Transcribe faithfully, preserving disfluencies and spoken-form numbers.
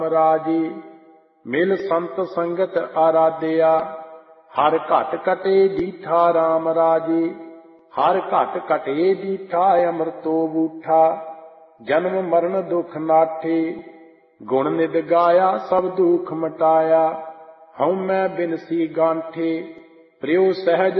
ਰਾਜੀ। ਮਿਲ ਸੰਤ ਸੰਗਤ ਆਰਾਧਿਆ, ਹਰ ਘਟ ਘਟੇ ਦੀਠਾ ਰਾਮ ਰਾਜੀ। ਹਰ ਘਟ ਘਟੇ ਦੀਠਾ ਅੰਮ੍ਰਿਤੋ ਬੂਠਾ, ਜਨਮ ਮਰਨ ਦੁਖ ਨਾਠੇ। ਗੁਣ ਨਿਦ ਗਾਇਆ ਸਭ ਦੁਖ ਮਟਾਇਆ, ਹਉ ਮੈਂ ਬਿਨਸੀ ਗਾਂਠੇ। ਪ੍ਰਿਉ ਸਹਿਜ